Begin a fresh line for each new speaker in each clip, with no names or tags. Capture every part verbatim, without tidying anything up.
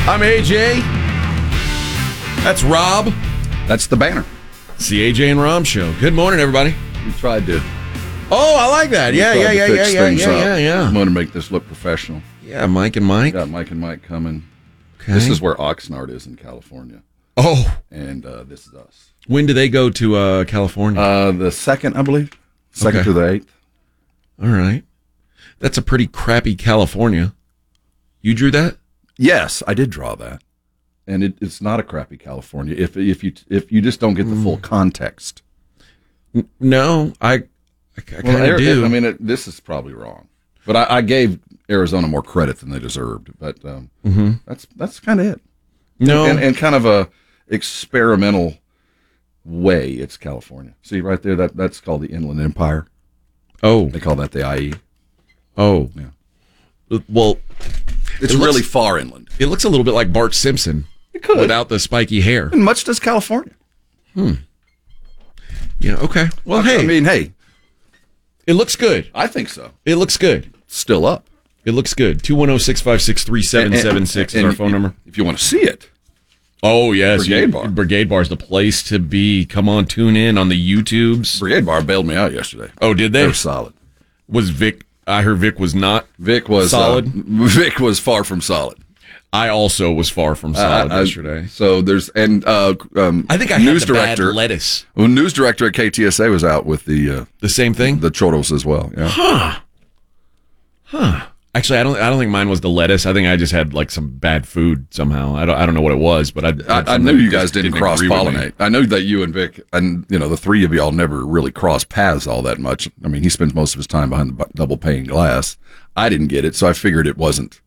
I'm A J. That's Rob.
That's the banner.
It's the A J and Rob Show. Good morning, everybody.
We tried to.
Oh, I like that. Yeah, yeah, yeah, yeah, yeah, yeah, yeah, yeah.
I'm going to make this look professional.
Yeah, Mike and Mike.
Got Mike and Mike coming.
Okay.
This is where Oxnard is in California.
Oh.
And uh, this is us.
When do they go to uh, California?
Uh, the second, I believe. Second
Okay.
to the eighth.
All right. That's a pretty crappy California. You drew that?
Yes, I did draw that. And it, it's not a crappy California if if you if you just don't get the
Mm.
full context.
N- no, I, I, I kind
Well,
of
Ari-
do.
I mean, it, this is probably wrong, but I, I gave Arizona more credit than they deserved. But um,
mm-hmm.
that's that's kind of it.
No.
and, and kind of a experimental way. It's California. See right there, that that's called the Inland Empire.
Oh.
They call that the I E.
Oh.
Yeah.
Well,
It's
it looks-
really far inland.
it looks a little bit like Bart Simpson.
It could.
Without the spiky hair.
And much does California.
Yeah, okay. Well,
I,
hey.
I mean, hey,
it looks good.
I think so.
It looks good.
Still up.
It looks good. two one zero, six five six, three seven seven six is
And-
our
and
phone number.
If you want to see it,
Oh, yes.
Brigade
you-
Bar.
Brigade Bar is the place to be. Come on, tune in on the YouTubes.
Brigade Bar bailed me out yesterday.
Oh, did
They
they?
were solid.
Was Vic, I heard Vic was not.
Vic was
Solid?
Uh, Vic was far from solid.
I also was far from solid
Uh, I-
yesterday.
So there's and uh, um,
I think I
news
had the
director.
bad lettuce.
Well, news director at K T S A was out with the uh,
The same thing?
the churros as well. Yeah.
Actually, I don't I don't think mine was the lettuce. I think I just had like some bad food somehow. I don't I don't know what it was, but I
I, I knew you guys didn't, cross
agree with me.
pollinate. I know that you and Vic and you know the three of y'all never really cross paths all that much. I mean, he spends most of his time behind the bu- double pane glass. I didn't get it, so I figured it wasn't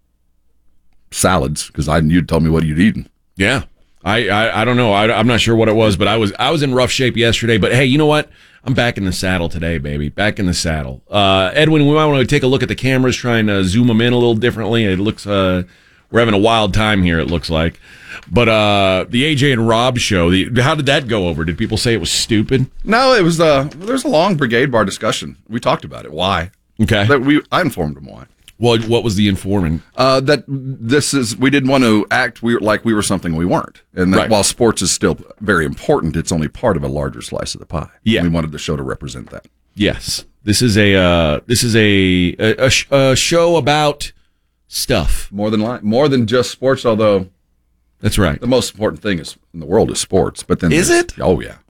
salads because I you'd told me what you'd eaten.
Yeah. I, I, I don't know. I, I'm not sure what it was, but I was I was in rough shape yesterday. But hey, you know what? I'm back in the saddle today, baby. Back in the saddle. Uh, Edwin, we might want to take a look at the cameras, trying to zoom them in a little differently. It looks uh, we're having a wild time here. It looks like, but uh, the A J and Rob show. The, how did that go over? Did people say it was stupid?
No, it was uh there was a long Brigade Bar discussion. We talked about it. Why?
Okay.
That we I informed them why.
Well, what was the informant?
Uh, that this is we didn't want to act we like we were something we weren't, and that
Right.
while sports is still very important, it's only part of a larger slice of the pie.
Yeah.
we wanted the show to represent that.
Yes, this is a uh, this is a a, a, sh- a show about stuff.
More than li- more than just sports, although
That's right.
the most important thing is in the world is sports. But then
Is
there's-
it?
Oh yeah,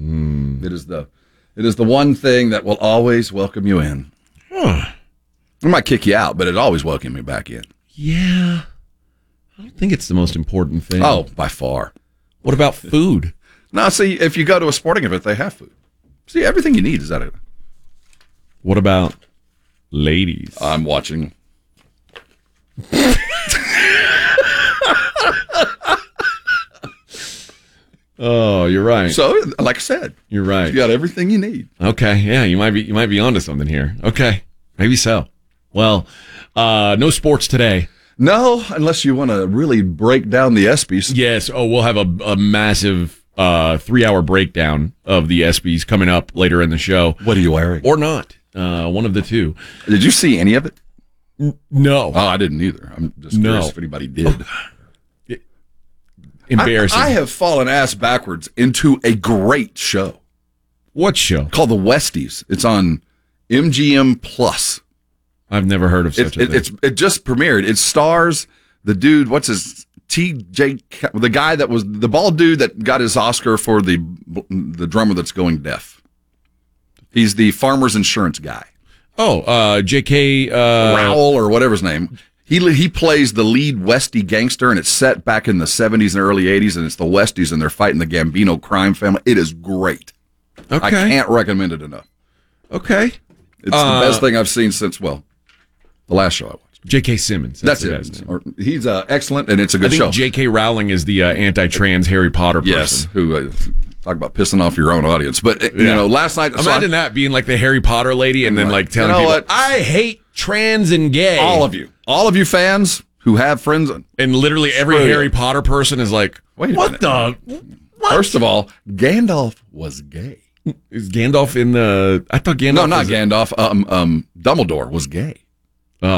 it is the it is the one thing that will always welcome you in.
Huh.
It might kick you out, but it always welcome you back in.
Yeah, I don't think it's the most important thing.
Oh, by far.
What about food?
No, see, if you go to a sporting event, they have food. See, everything you need is at it.
What about ladies?
I'm watching.
Oh, you're right.
So, like I said,
You're right.
you got everything you need.
Okay, yeah, you might be you might be onto something here. Okay, maybe so. Well, uh, no sports today.
No, unless you want to really break down the ESPYs.
Yes. Oh, we'll have a, a massive uh, three-hour breakdown of the ESPYs coming up later in the show,
What are you wearing?
or not. Uh, one of the two.
Did you see any of it?
No.
Oh, I didn't either. I'm just
No.
curious if anybody did.
Embarrassing.
I, I have fallen ass backwards into a great show
What show?
called The Westies. It's on M G M Plus.
I've never heard of such
It,
a
it,
thing.
it's it just premiered. It stars the dude. What's his T J? The guy that was the bald dude that got his Oscar for the the drummer that's going deaf. He's the Farmers Insurance guy,
oh, uh, J K. Uh,
Rowell or whatever his name. He he plays the lead Westie gangster, and it's set back in the seventies and early eighties, and it's the Westies, and they're fighting the Gambino crime family. It is great.
Okay.
I can't recommend it enough.
Okay.
It's
Uh,
the best thing I've seen since well, the last show I watched.
J K. Simmons.
That's,
the guy's
it.
name.
Or, he's uh, excellent, and it's a
I
good
think
show.
J K. Rowling is the uh, anti-trans Harry Potter person.
Yes, who uh, talk about pissing off your own audience. But uh, you
Yeah.
know, last night so
Imagine
I-
that being like the Harry Potter lady and then
Like,
like telling
you know
people,
what?
I hate trans and gay.
all of you, all of you fans who have friends.
And literally every
Screw you.
Harry Potter person is like,
Wait a
what
minute.
the? What?
First of all, Gandalf was gay.
Is Gandalf in the? I thought Gandalf
No, not
was
Gandalf. Um, um, Dumbledore was gay.
Oh,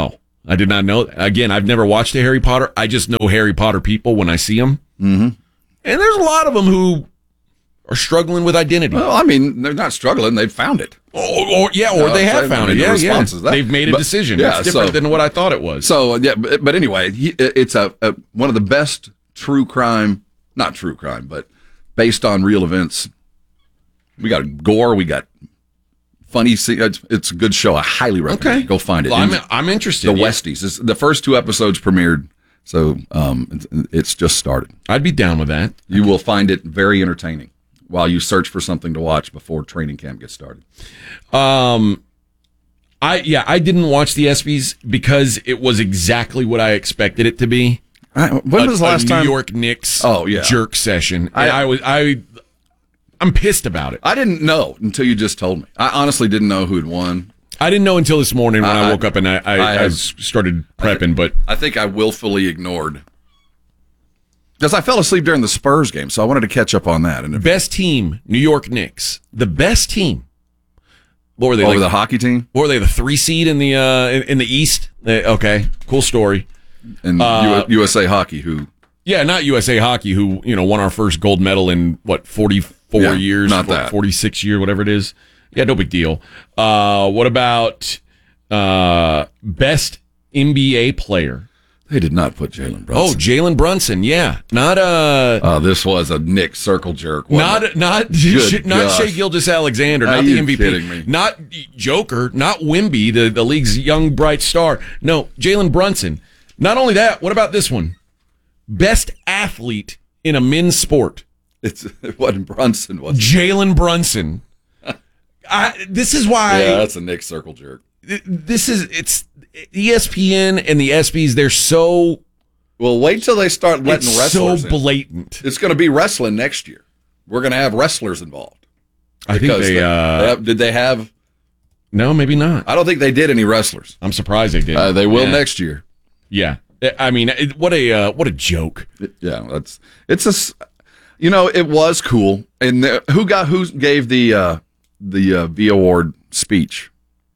I did not know. Again, I've never watched a Harry Potter. I just know Harry Potter people when I see them.
Mm-hmm.
And there's a lot of them who are struggling with identity.
Well, I mean, they're not struggling. They've found it.
Or, or yeah, or
No,
they have
I
found
mean,
it.
the
Yeah,
response
yeah.
is that.
They've made a
But,
decision.
yeah,
it's different
so-
than what I thought it was.
So, yeah, but, but anyway, he, it's a, a one of the best true crime, not true crime, but based on real events. We got gore. We got funny. See, it's, it's a good show. I highly recommend
Okay.
it. Go find it.
Well, I'm,
In-
I'm interested.
the
Yeah.
Westies. It's, the first two episodes premiered, so um, it's, it's just started.
I'd be down with that.
You will find it very entertaining while you search for something to watch before training camp gets started.
Um, I yeah, I didn't watch the ESPYs because it was exactly what I expected it to be.
I, when
a,
was the last
a
time?
New York Knicks
Oh, yeah.
jerk session? And
I-
I, was I I'm pissed about it.
I didn't know until you just told me. I honestly didn't know who had won.
I didn't know until this morning when I,
I-
woke up and I I,
I
I,
have-
started prepping. But
I think I willfully ignored because I fell asleep during the Spurs game, so I wanted to catch up on that. And if,
best team, New York Knicks, the best team. What were they?
over
like,
the hockey team
what were they? The three seed in the uh in, in the East. They- okay, cool story.
and
Uh,
U- USA Hockey, who
Yeah, not U S A Hockey, who you know won our first gold medal in what forty-four
Yeah,
years,
not that.
forty-six year, whatever it is. Yeah, no big deal. Uh, what about uh, best N B A player?
they did not put Jalen
Oh,
Brunson.
Jalen Brunson. Yeah, not uh,
Oh, this was a Nick circle jerk. wasn't it?
not not
Good
not
gosh.
Shea Gilgeous-Alexander,
Are
not the
you
M V P,
kidding me?
not Joker, not Wimby, the the league's young bright star. No, Jalen Brunson. Not only that, what about this one? Best athlete in a men's sport.
It's, it wasn't Brunson, was it?
Jalen Brunson. I, this is why
Yeah, that's a Nick circle jerk.
this is it's E S P N and the ESPYs. They're so
Well, wait till they start letting
it's so
wrestlers in.
blatant.
It's going to be wrestling next year. We're going to have wrestlers involved.
I think
Because
they.
they
Uh,
have- did they have?
no, maybe not.
I don't think they did any wrestlers.
I'm surprised they did.
Uh, they will
yeah.
next year.
Yeah, I mean, it, what a uh, what a joke.
Yeah, that's it's a. s- You know, it was cool. And the, who got who gave the uh, the uh, V Award speech?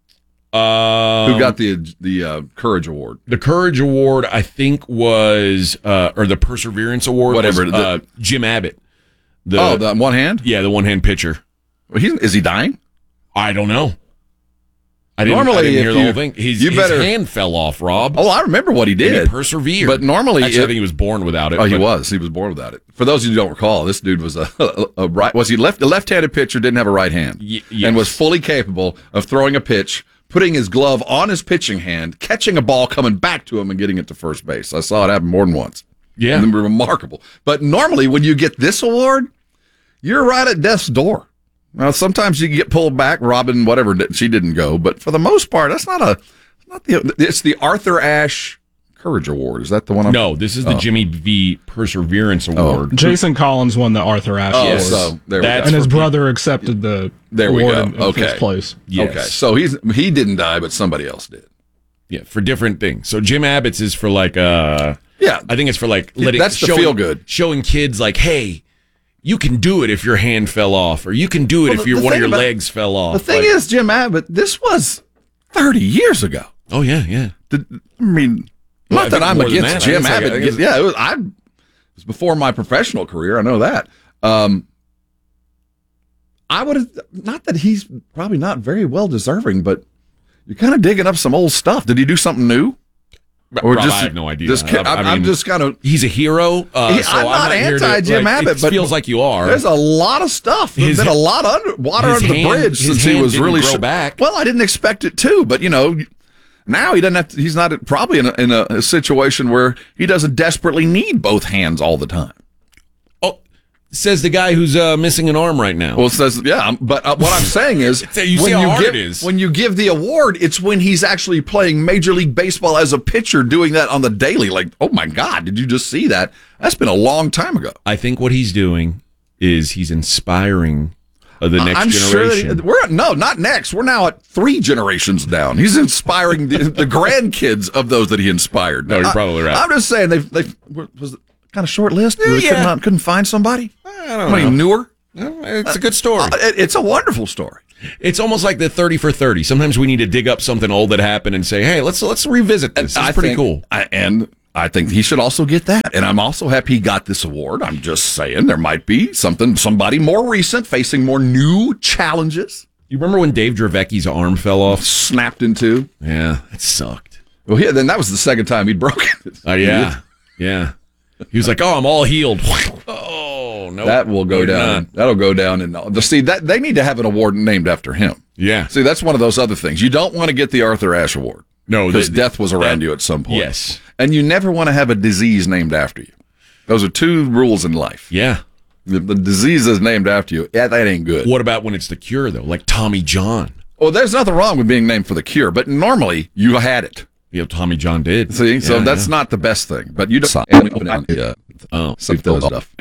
Um,
Who got the the uh, Courage Award?
the Courage Award? I think was uh, or the Perseverance Award.
Whatever,
was,
the-
uh, Jim Abbott. The,
oh, the one hand.
yeah, the one hand pitcher.
Well, he's, is he dying?
I don't know. I didn't,
Normally,
I didn't
if
hear the
you-
whole thing. His,
you
his
better-
hand fell off, Rob.
Oh, I remember what he
And he
did.
persevered.
But normally,
Actually, I
if-
think he was born without it.
Oh, he
but-
was. He was born without it. For those of you who don't recall, this dude was a, a, a right. Was he left? A left-handed pitcher, didn't have a right hand,
Y- yes.
and was fully capable of throwing a pitch, putting his glove on his pitching hand, catching a ball coming back to him, and getting it to first base. I saw it happen more than once.
Yeah.
And remarkable. But normally, when you get this award, you're right at death's door. Now, sometimes you get pulled back. Robin, whatever, she didn't go, but for the most part, that's not a. Not the. It's the Arthur Ashe Courage Award. Is that the one? I'm,
No, this is the
Oh.
Jimmy V Perseverance Award.
Jason Collins won the Arthur Ashe
Oh,
Award,
so there we
That's-
go.
and his
for-
brother accepted the
There we
award
go.
in, in
Okay.
fifth place.
Yes.
Okay, so he's he didn't die, but somebody else did.
Yeah, for different things. So Jim Abbott's is for like uh
Yeah,
I think it's for like letting
that's the
showing,
feel good.
showing kids like, hey, you can do it if your hand fell off, or you can do it
Well,
if
the-
your
the
one of
thing
your
about-
legs fell off.
the thing
Like-
is, Jim Abbott, this was thirty years ago.
oh yeah, yeah.
The- I mean,
Well, I
not that
think
I'm
more than
against
that. I
Jim
guess I-
Abbott.
I guess-
yeah, it was. I it was before my professional career. I know that. Um, I would have not that he's probably not very well deserving, but you're kind of digging up some old stuff. Did he do something new?
Rob, I have no idea.
Just,
I- I
I'm, I'm
mean,
just kind of.
He's a hero. Uh,
He-
so
I'm not
here to,
anti-Jim
like,
Abbott,
it
but
feels like you are.
There's a lot of stuff. There's
His
been a
ha-
lot of under, water
his
under the
hand-
bridge
his
since he
hand
was
didn't
really
grow
short.
back.
Well, I didn't expect it to, but you know, now he doesn't have to, he's not probably in a, in a, a situation where he doesn't desperately need both hands all the time.
Oh, says the guy who's uh, missing an arm right now.
Well, it says, yeah, but uh, what I'm saying is,
So you see how hard
give,
it is.
when you give the award, it's when he's actually playing Major League Baseball as a pitcher, doing that on the daily. Like, oh my God, did you just see that? That's been a long time ago.
I think what he's doing is he's inspiring uh, the next
I'm
generation.
sure that we're no, not next. We're now at three generations down. He's inspiring the, the grandkids of those that he inspired.
No, you're
I-
probably right.
I'm just saying they they was it kind of short list. They
Yeah.
could not, couldn't find somebody.
I don't
Somebody
know.
newer.
It's a good story.
Uh, it- it's a wonderful story.
It's almost like the thirty for thirty. Sometimes we need to dig up something old that happened and say, hey, let's let's revisit this. It's
I
pretty
think-
cool.
I, and I think he should also get that. And I'm also happy he got this award. I'm just saying there might be something, somebody more recent facing more new challenges.
You remember when Dave Dravecki's arm fell off?
Snapped into.
Yeah, it sucked.
Well, yeah, then that was the second time he'd broken it.
Oh, yeah. Yeah. He was like, oh, I'm all healed. Oh, no.
That will go down. That'll go down. And see that they need to have an award named after him.
Yeah.
See, that's one of those other things. You don't want to get the Arthur Ashe Award.
No,
because
the-
death was around
that-
you at some point.
Yes.
And you never want to have a disease named after you. Those are two rules in life.
Yeah.
The, the disease is named after you. Yeah, that ain't good.
What about when it's the cure, though? Like Tommy John.
Well, there's nothing wrong with being named for the cure, but normally you had it.
Yeah, Tommy John did.
See, so
Yeah,
that's
yeah.
not the best thing. But you don't.
Oh.
Some of those stuff.